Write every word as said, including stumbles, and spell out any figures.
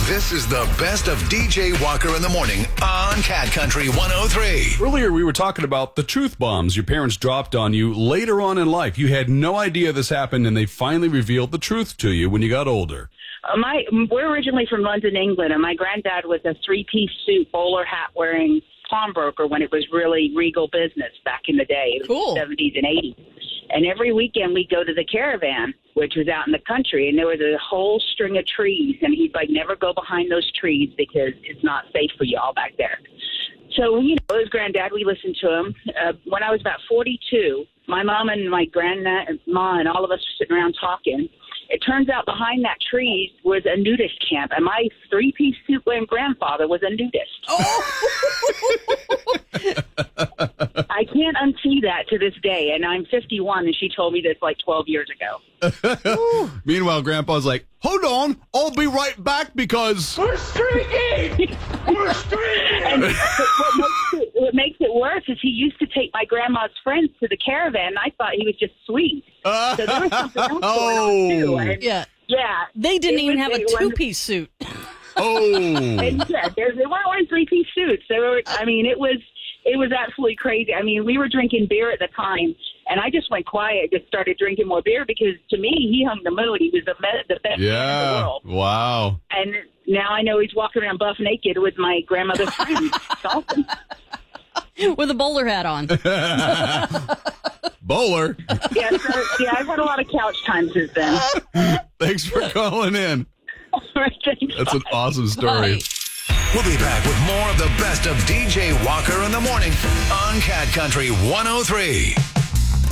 This is the best of D J Walker in the morning on Cat Country one oh three. Earlier, we were talking about the truth bombs your parents dropped on you later on in life. You had no idea this happened, and they finally revealed the truth to you when you got older. Uh, my We're originally from London, England, and my granddad was a three-piece suit, bowler hat wearing pawnbroker when it was really regal business back in the day. It was Cool. the seventies and eighties. And every weekend we'd go to the caravan, which was out in the country, and there was a whole string of trees. And he'd like, never go behind those trees because it's not safe for y'all back there. So, you know, as granddad, we listened to him. Uh, when I was about forty-two, my mom and my grandma and all of us were sitting around talking. It turns out behind that tree was a nudist camp, and my three-piece suit wearing grandfather was a nudist. Oh. I can't unsee that to this day, and I'm fifty-one, and she told me this like twelve years ago. Meanwhile, Grandpa's like, hold on, I'll be right back because... We're streaking! We're streaking! And what makes, it, what makes it worse is he used to take my grandma's friends to the caravan, and I thought he was just sweet. So there was something else going on, too. And, Yeah. yeah. They didn't It even was- have a it was- two-piece suit. Oh. And yeah, there, they weren't wearing three-piece suits. They were, I mean, it was it was absolutely crazy. I mean, we were drinking beer at the time, and I just went quiet, just started drinking more beer because, to me, he hung the mood. He was the, me- the best man in the Yeah. world. Wow. And now I know he's walking around buff naked with my grandmother's friends. It's awesome. With a bowler hat on. Bowler. Yeah, so, yeah, I've had a lot of couch time since then. Thanks for calling in. All right, thanks. That's an awesome story. Bye. We'll be back with more of the best of D J Walker in the morning on Cat Country one oh three.